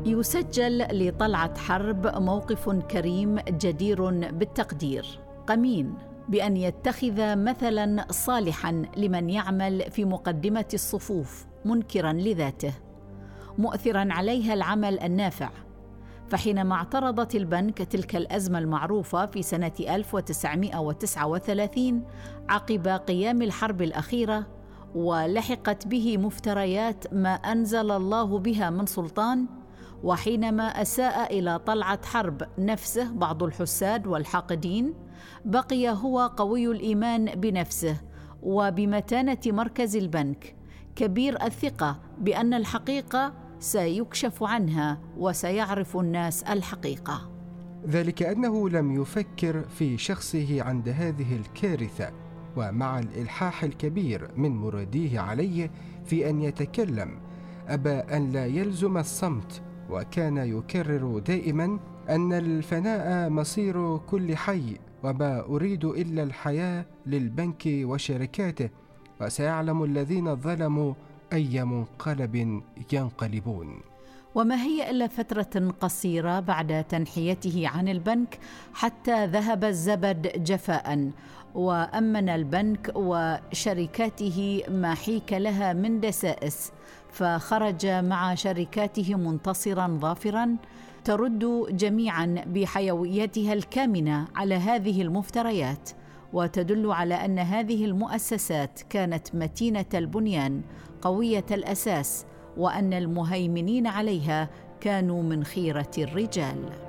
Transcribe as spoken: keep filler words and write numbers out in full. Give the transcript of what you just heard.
يسجل لطلعت حرب موقف كريم جدير بالتقدير، قمين بأن يتخذ مثلاً صالحاً لمن يعمل في مقدمة الصفوف، منكراً لذاته، مؤثراً عليها العمل النافع. فحينما اعترضت البنك تلك الأزمة المعروفة في سنة ألف وتسعمائة وتسعة وثلاثين عقب قيام الحرب الأخيرة، ولحقت به مفتريات ما أنزل الله بها من سلطان، وحينما أساء إلى طلعت حرب نفسه بعض الحساد والحاقدين، بقي هو قوي الإيمان بنفسه وبمتانة مركز البنك، كبير الثقة بأن الحقيقة سيكشف عنها وسيعرف الناس الحقيقة. ذلك أنه لم يفكر في شخصه عند هذه الكارثة، ومع الإلحاح الكبير من مراديه عليه في أن يتكلم، أبى أن لا يلزم الصمت، وكان يكرر دائما أن الفناء مصير كل حي، وما أريد إلا الحياة للبنك وشركاته، وسيعلم الذين ظلموا أي منقلب ينقلبون. وما هي إلا فترة قصيرة بعد تنحيته عن البنك حتى ذهب الزبد جفاء، وأمن البنك وشركاته ما حيك لها من دسائس، فخرج مع شركاته منتصراً ظافراً، ترد جميعاً بحيويتها الكامنة على هذه المفتريات، وتدل على أن هذه المؤسسات كانت متينة البنيان قوية الأساس، وأن المهيمنين عليها كانوا من خيرة الرجال.